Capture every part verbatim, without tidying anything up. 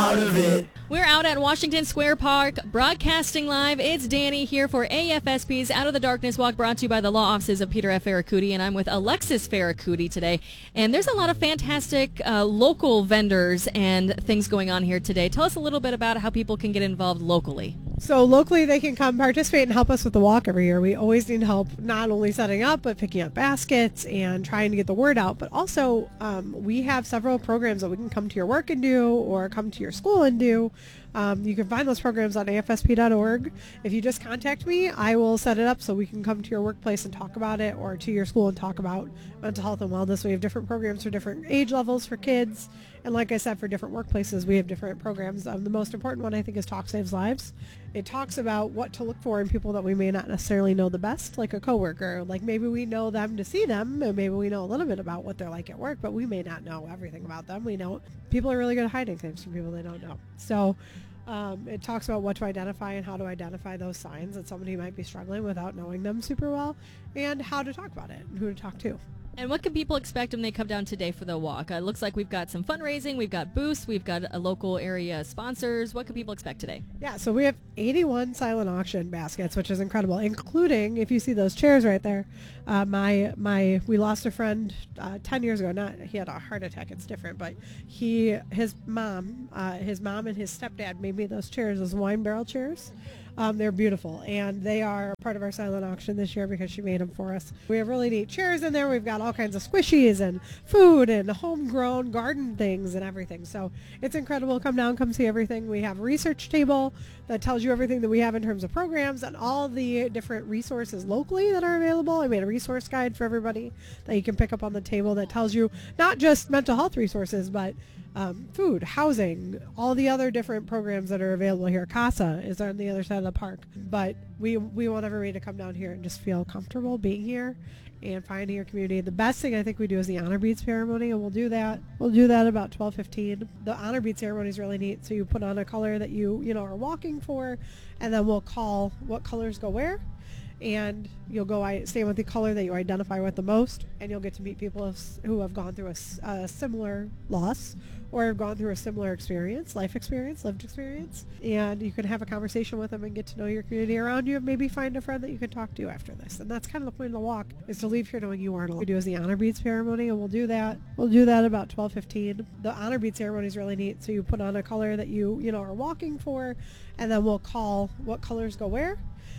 out of it. We're out at Washington Square Park, broadcasting live. It's Danny here for A F S P's Out of the Darkness Walk, brought to you by the law offices of Peter F. Ferracuti, and I'm with Alexis Ferracuti today. And there's a lot of fantastic uh, local vendors and things going on here today. Tell us a little bit about how people can get involved locally. So locally, they can come participate and help us with the walk every year. We always need help not only setting up, but picking up baskets and trying to get the word out. But also, um, we have several programs that we can come to your work and do, or come to your school and do. Um, you can find those programs on A F S P dot org. If you just contact me, I will set it up so we can come to your workplace and talk about it, or to your school and talk about mental health and wellness. We have different programs for different age levels for kids. And like I said, for different workplaces, we have different programs. Um, the most important one, I think, is Talk Saves Lives. It talks about what to look for in people that we may not necessarily know the best, like a coworker. Like maybe we know them to see them, and maybe we know a little bit about what they're like at work, but we may not know everything about them. We know people are really good at hiding things from people they don't know. So um, it talks about what to identify and how to identify those signs that somebody might be struggling without knowing them super well, and how to talk about it and who to talk to. And what can people expect when they come down today for the walk? Uh, it looks like we've got some fundraising, we've got booths, we've got a local area sponsors. What can people expect today? Yeah, so we have eighty-one silent auction baskets, which is incredible, including, if you see those chairs right there, uh, my my we lost a friend uh, ten years ago. Not he had a heart attack, it's different, but he his mom, uh, his mom and his stepdad made me those chairs, those wine barrel chairs. Um, they're beautiful, and they are part of our silent auction this year because she made them for us. We have really neat chairs in there. We've got all kinds of squishies and food and homegrown garden things and everything. So it's incredible. Come down, come see everything. We have a research table that tells you everything that we have in terms of programs and all the different resources locally that are available. I made a resource guide for everybody that you can pick up on the table that tells you not just mental health resources, but Um, food, housing, all the other different programs that are available here. CASA is on the other side of the park. But we we want everybody to come down here and just feel comfortable being here and finding your community. The best thing I think we do is the honor bead ceremony, and we'll do that. We'll do that about twelve fifteen. The honor bead ceremony is really neat. So you put on a color that you, you know, are walking for, and then we'll call what colors go where. And you'll go I stay with the color that you identify with the most, and you'll get to meet people who have gone through a, a similar loss or have gone through a similar experience, life experience, lived experience. And you can have a conversation with them and get to know your community around you, and maybe find a friend that you can talk to after this. And that's kind of the point of the walk, is to leave here knowing you aren't alone. What we do is the honor bead ceremony, and we'll do that. We'll do that about twelve fifteen. The honor bead ceremony is really neat. So you put on a color that you, you know, are walking for, and then we'll call what colors go where.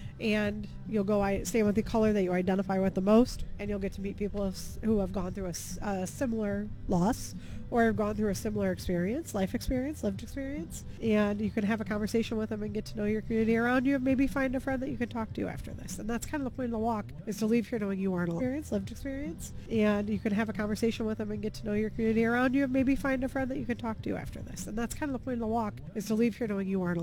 And you'll go I stay with the color that you identify with the most, and you'll get to meet people who have gone through a, a similar loss or have gone through a similar experience, life experience, lived experience. And you can have a conversation with them and get to know your community around you, and maybe find a friend that you can talk to after this. And that's kind of the point of the walk, is to leave here knowing you aren't alone. Experience, lived experience. And you can have a conversation with them and get to know your community around you, and maybe find a friend that you can talk to after this. And that's kind of the point of the walk, is to leave here knowing you aren't alone.